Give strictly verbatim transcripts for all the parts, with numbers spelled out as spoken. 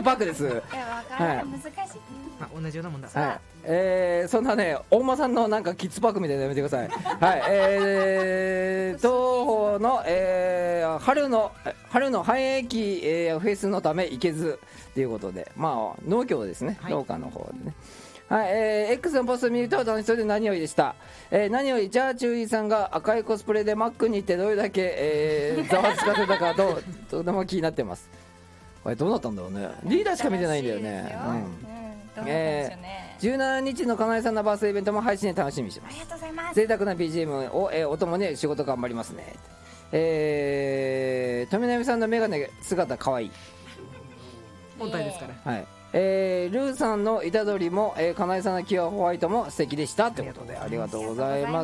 パックです。 いやわかる、 はい難しい。 あ、同じようなもんだ。 はい、えー、そんなね大間さんのなんかキッズパックみたいなのやめてください。はい、えー、東方の、えー、春の春の繁栄期、えー、フェスのため行けずということで、まあ農協ですね、はい、農家の方でね。はい、えー、X のポスト見ると楽しそうで何よりでした。えー、何よりじゃあチューリーさんが赤いコスプレでマックに行ってどれだけ、えー、ざわつかせたかととても気になってます。これどうなったんだろうね。リーダーしか見てないんだよね。うん、うん、どうなったんでしょうね。じゅうしちにちのかなえさんのバースデーイベントも配信で楽しみにしてます。 ありがとうございます。 贅沢な ビージーエム を、えー、お供に仕事頑張りますね。えー、富永さんのメガネ姿かわいい。 本体ですから。 はい。えー、ルーさんの虎杖も、えー、かなえさんのキュアホワイトも素敵でしたってことでありがとうございます。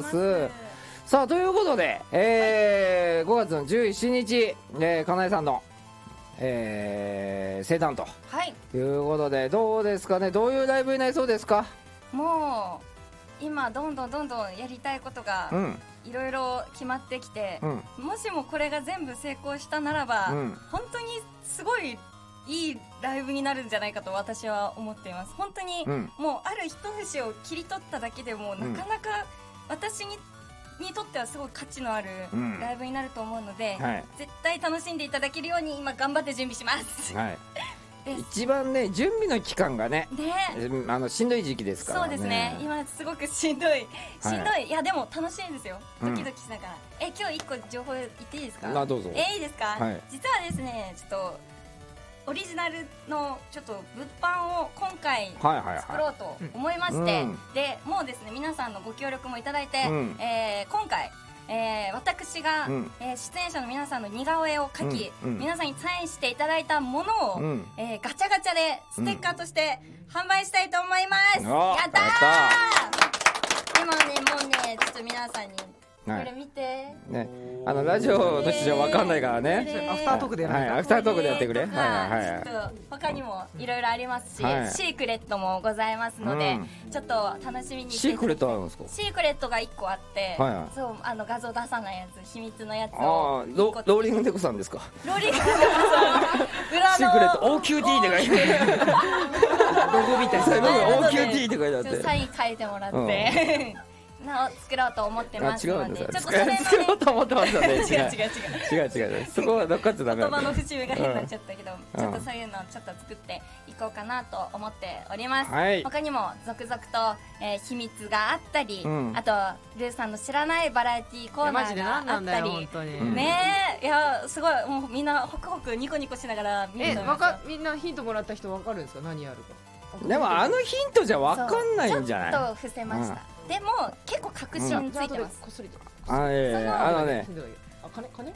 さあということで、えー、ごがつのじゅうしちにち、えー、かなえさんの、えー、生誕と、はい、いうことでどうですかね。どういうライブになりそうですか。 もう今どんどんどんどんやりたいことがいろいろ決まってきて、うん、もしもこれが全部成功したならば、うん、本当にすごいいいライブになるんじゃないかと私は思っています。本当に、うん、もうある一節を切り取っただけでも、うん、なかなか私ににとってはすごい価値のあるライブになると思うので、うんはい、絶対楽しんでいただけるように今頑張って準備します、はい一番ね準備の期間が ね, ねあのしんどい時期ですからね。 そうですね、今すごくしんどいしんどい、はい、いやでも楽しいんですよ。ドキドキしながら、うん、え今日一個情報言っていいですか。 あどうぞ。 えいいですか、はい、実はですねちょっとオリジナルのちょっと物販を今回作ろうと思いまして、はいはいはい、でもうですね皆さんのご協力もいただいて、うん、えー、今回、えー、私が、うん、えー、出演者の皆さんの似顔絵を描き、うんうん、皆さんにサインしていただいたものを、うん、えー、ガチャガチャでステッカーとして販売したいと思います、うん、やったー。でもねもうねちょっと皆さんにこれ見て、ね、あのラジオとしては分かんないからね。 アフタートークでやってくれ、 はい、アフタートークでやってくれ。はいはいはい、ちょっと他にもいろいろありますし、はい、シークレットもございますので、うん、ちょっと楽しみにして。 シークレットあるんですか。 シークレットがいっこあって、はいはい、そうあの画像出さないやつ秘密のやつをロローリングデコさんですか。 ローリングデコさん裏のシークレット オーキューティー って書いてあるロゴみたいな オーキューティー って書いてあってサイン書いてもらって、うんなを作ろうと思ってますので、ちょっとそれもね作ろうと思ってますので、違う違う違う違う違う、そこはどっかつダメ言葉の節目が変になっちゃったけど、うん、ちょっとそういうのをちょっと作っていこうかなと思っております、はい、他にも続々と、えー、秘密があったり、うん、あとルーさんの知らないバラエティコーナーがあったりねえ、いやすごいもうみんなホクホクニコニコしながら見ると思いますよ。えみんなヒントもらった人分かるんですか、何やるか。 でもあのヒントじゃ分かんないんじゃない。 ちょっと伏せました、うん、でも結構確信ついてます、 うん、あいやいやいやあのねあ金金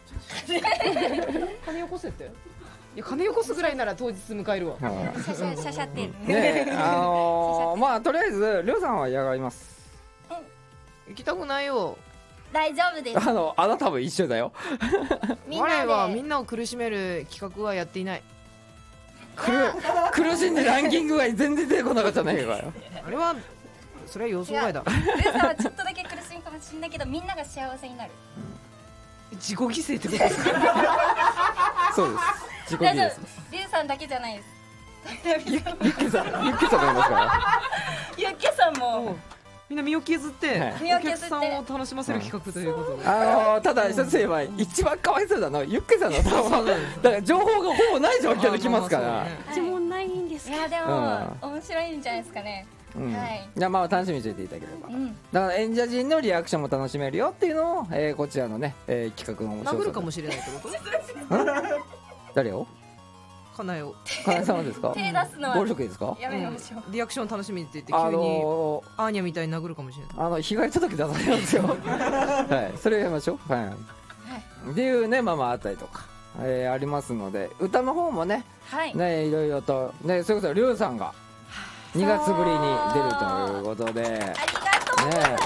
金よこせっていや金よこすぐらいなら当日迎えるわシャシャシャシャってねあのー、まあとりあえずりょうさんは嫌がります、 うん、行きたくないよ。 大丈夫です。 あのあなたも一緒だよ我はみんなを苦しめる企画はやっていない。 苦しんでランキングが全然出てこなかったねあれはそれは予想外だ。 ルーさんはちょっとだけ苦しいかもしれないけどみんなが幸せになる、 うん、自己犠牲ってことですかそうです自己犠牲です。 ルーさんだけじゃないですユッケさんユッケさんもいますからユッケさんもみんな身を削って、はい、お客さんを楽しませる企画ということで、うん、 あのー、ただ一つ言えば一番かわいそうなのはユッケさんの頭だから情報がほぼない状況できますから一問ないんですか。いやでも、うん、面白いんじゃないですかね、うんはい、 いやまあ楽しみにしていていただければ、うん、だから演者陣のリアクションも楽しめるよっていうのを、えー、こちらのね、えー、企画の面白さ殴るかもしれないってこと誰をかなえをかなえ様ですか。 手出すのは暴力ですか。 やめましょう、 うん、リアクション楽しみって言って急に、あのー、アーニャみたいに殴るかもしれない。 あの被害届出されますよはいそれやりましょう。はい、はい、っていうねまあまああったりとか、えー、ありますので歌の方もね、はい、ねいろいろとねそれこそりょうさんがにがつぶりに出るということでありがとうございます、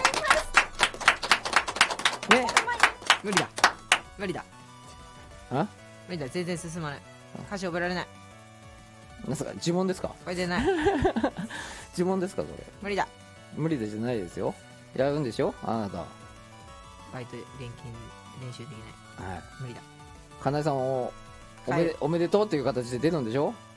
ねね無理だ無理だあ無理だ全然進まない。歌詞覚えられない。 まさか呪文ですか。 これでない呪文ですかこれ。 無理だ無理でじゃないですよ。やるんでしょあなた。 バイト現金練習できない、はい、無理だ。 かなえさんをおめで、はい、おめでとうっていう形で出るんでしょ。